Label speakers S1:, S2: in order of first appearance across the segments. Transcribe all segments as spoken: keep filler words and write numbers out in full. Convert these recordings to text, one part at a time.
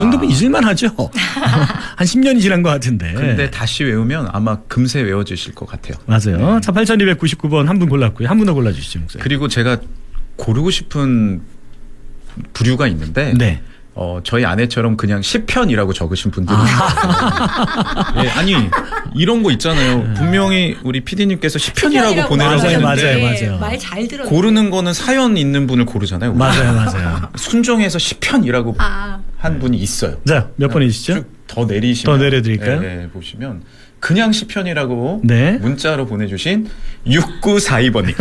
S1: 정도면 아. 잊을만 하죠. 한 십 년이 지난 것 같은데.
S2: 근데 다시 외우면 아마 금세 외워지실 것 같아요.
S1: 맞아요.
S2: 네.
S1: 자, 팔천이백구십구 번 한 분 골랐고요. 한 분 더 골라주시죠. 목사님.
S2: 그리고 제가 고르고 싶은 부류가 있는데
S1: 네.
S2: 어, 저희 아내처럼 그냥 시편이라고 적으신 분들이 아. 네, 아니 이런 거 있잖아요. 분명히 우리 피디님께서 시편이라고 보내라고
S1: 맞아요,
S2: 했는데
S1: 맞아요, 맞아요.
S3: 말 잘 들어.
S2: 고르는 거는 사연 있는 분을 고르잖아요.
S1: 맞아요, 맞아요.
S2: 순종해서 시편이라고 아. 한 분이 있어요.
S1: 자, 몇 번이시죠?
S2: 쭉 더 내리시면
S1: 더 내려드릴까요?
S2: 네, 네, 보시면 그냥 시편이라고
S1: 네.
S2: 문자로 보내주신 육구사이 번님.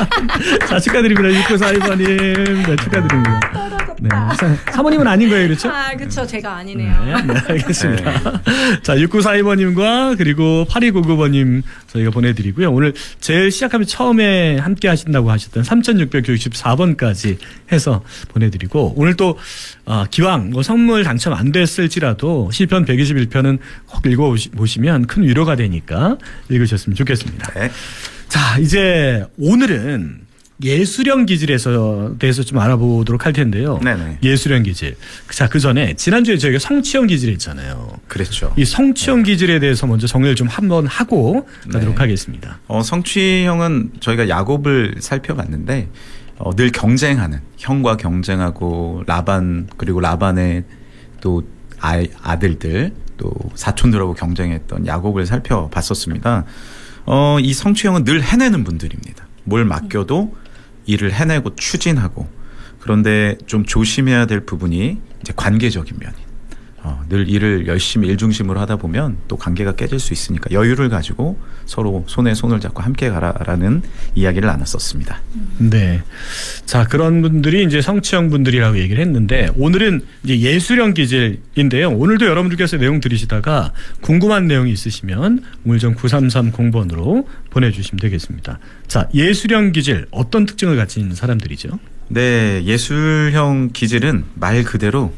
S1: 자, 축하드립니다. 육구사이 번님. 네, 축하드립니다. 네. 사모님은 아닌 거예요, 그렇죠?
S3: 아, 그렇죠. 제가 아니네요.
S1: 네, 네 알겠습니다. 네. 자, 육구사이 번님과 그리고 팔이구구 번님 저희가 보내드리고요. 오늘 제일 시작하면 처음에 함께 하신다고 하셨던 삼천육백육십사 번까지 해서 보내드리고 오늘 또 어, 기왕 뭐 선물 당첨 안 됐을지라도 시편 백이십일 편은 꼭 읽어보시면 큰 위로가 되니까 읽으셨으면 좋겠습니다.
S2: 네.
S1: 자, 이제 오늘은 예수령 기질에서 대해서 좀 알아보도록 할 텐데요.
S2: 네네.
S1: 예수령 기질. 자, 그 전에 지난주에 저희가 성취형 기질 했잖아요.
S2: 그랬죠.
S1: 이 성취형 네. 기질에 대해서 먼저 정리를 좀 한번 하고 가도록 네. 하겠습니다.
S2: 어, 성취형은 저희가 야곱을 살펴봤는데 어, 늘 경쟁하는, 형과 경쟁하고 라반 그리고 라반의 또 아, 아들들 또 사촌들하고 경쟁했던 야곱을 살펴봤었습니다. 어, 이 성취형은 늘 해내는 분들입니다. 뭘 맡겨도 일을 해내고 추진하고 그런데 좀 조심해야 될 부분이 이제 관계적인 면이 어, 늘 일을 열심히 일중심으로 하다 보면 또 관계가 깨질 수 있으니까 여유를 가지고 서로 손에 손을 잡고 함께 가라라는 이야기를 나눴었습니다.
S1: 네. 자, 그런 분들이 이제 성취형 분들이라고 얘기를 했는데 오늘은 이제 예수령 기질인데요. 오늘도 여러분들께서 내용 들으시다가 궁금한 내용이 있으시면 우물정 구삼삼공 번으로 보내주시면 되겠습니다. 자, 예수령 기질 어떤 특징을 가진 사람들이죠?
S2: 네, 예술형 기질은 말 그대로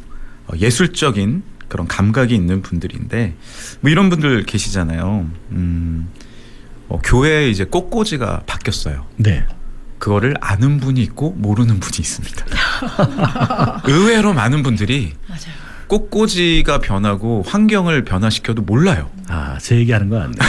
S2: 예술적인 그런 감각이 있는 분들인데 뭐 이런 분들 계시잖아요. 음, 어, 교회에 이제 꽃꽂이가 바뀌었어요.
S1: 네.
S2: 그거를 아는 분이 있고 모르는 분이 있습니다. 의외로 많은 분들이
S3: 맞아요.
S2: 꽃꽂이가 변하고 환경을 변화시켜도 몰라요.
S1: 아, 제 얘기하는 거 아니에요.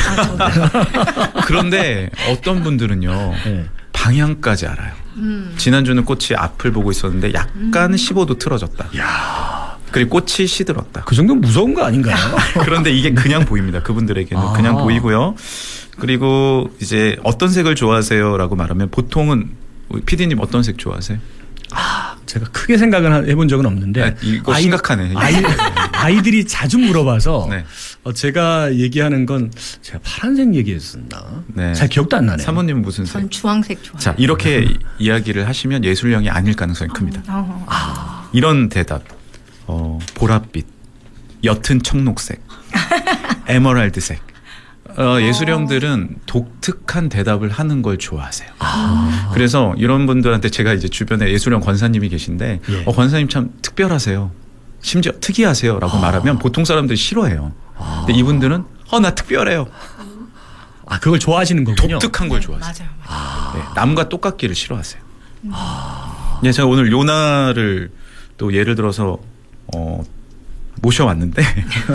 S3: 아,
S2: 그런데 어떤 분들은요.
S1: 네.
S2: 방향까지 알아요.
S3: 음.
S2: 지난주는 꽃이 앞을 보고 있었는데 약간 음. 십오 도 틀어졌다.
S1: 야.
S2: 그리고 꽃이 시들었다.
S1: 그 정도는 무서운 거 아닌가요?
S2: 그런데 이게 그냥 보입니다. 그분들에게는
S1: 아.
S2: 그냥 보이고요. 그리고 이제 어떤 색을 좋아하세요? 라고 말하면 보통은 피디님 어떤 색 좋아하세요?
S1: 아, 제가 크게 생각을 해본 적은 없는데.
S2: 아, 이거
S1: 아이,
S2: 심각하네.
S1: 아이, 아이들이 자주 물어봐서
S2: 네.
S1: 어, 제가 얘기하는 건 제가 파란색 얘기했었나?
S2: 네.
S1: 잘 기억도 안 나네요.
S2: 사모님은 무슨 색?
S3: 전 주황색 좋아해요.
S2: 자, 이렇게 이야기를 하시면 예술형이 아닐 가능성이 큽니다.
S3: 어.
S1: 아.
S2: 이런 대답. 어, 보랏빛, 옅은 청록색, 에메랄드색. 어, 예술형들은 독특한 대답을 하는 걸 좋아하세요.
S1: 아.
S2: 그래서 이런 분들한테 제가 이제 주변에 예술형 권사님이 계신데
S1: 예.
S2: 어, 권사님 참 특별하세요. 심지어 특이하세요. 라고
S1: 아.
S2: 말하면 보통 사람들이 싫어해요.
S1: 아.
S2: 근데 이분들은 어, 나 특별해요.
S1: 아, 그걸 좋아하시는 거군요.
S2: 독특한 걸
S3: 네,
S2: 좋아하세요.
S3: 맞아요. 맞아요.
S2: 네, 남과 똑같기를 싫어하세요.
S1: 아.
S2: 네, 제가 오늘 요나를 또 예를 들어서 어, 모셔왔는데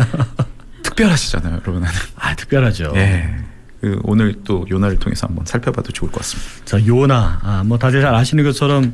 S2: 특별하시잖아요, 여러분.
S1: 아, 특별하죠.
S2: 예. 그 오늘 또 요나를 통해서 한번 살펴봐도 좋을 것 같습니다.
S1: 자, 요나. 아, 뭐 다들 잘 아시는 것처럼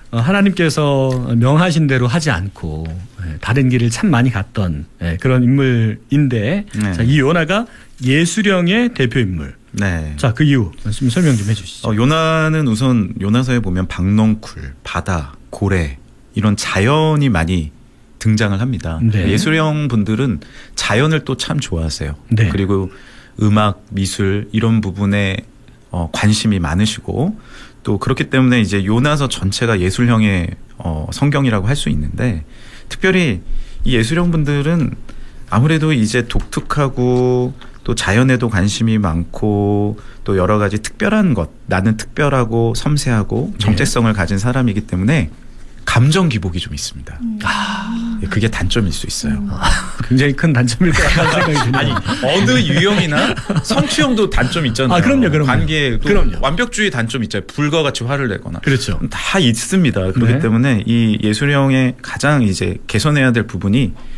S1: 하나님께서 명하신 대로 하지 않고 다른 길을 참 많이 갔던 그런 인물인데
S2: 네.
S1: 자, 이 요나가 예수령의 대표 인물.
S2: 네.
S1: 자, 그 이유 말씀 설명 좀 해주시죠.
S2: 어, 요나는 우선 요나서에 보면 박넝쿨, 바다, 고래 이런 자연이 많이 등장을 합니다.
S1: 네.
S2: 예술형 분들은 자연을 또 참 좋아하세요.
S1: 네.
S2: 그리고 음악, 미술 이런 부분에 어, 관심이 많으시고 또 그렇기 때문에 이제 요나서 전체가 예술형의 어, 성경이라고 할 수 있는데 특별히 이 예술형 분들은 아무래도 이제 독특하고 또 자연에도 관심이 많고 또 여러 가지 특별한 것 나는 특별하고 섬세하고 정체성을 네. 가진 사람이기 때문에 감정 기복이 좀 있습니다.
S3: 음.
S2: 아, 그게 단점일 수 있어요.
S3: 음.
S1: 아, 굉장히 큰 단점일 것 같다는 생각이 드네요.
S2: 아니 어느 유형이나 성취형도 단점 있잖아요.
S1: 아, 그럼요, 그럼요.
S2: 관계에
S1: 그럼요.
S2: 완벽주의 단점 있잖아요. 불과 같이 화를 내거나.
S1: 그렇죠.
S2: 다 있습니다. 그렇기
S1: 네.
S2: 때문에 이 예술형의 가장 이제 개선해야 될 부분이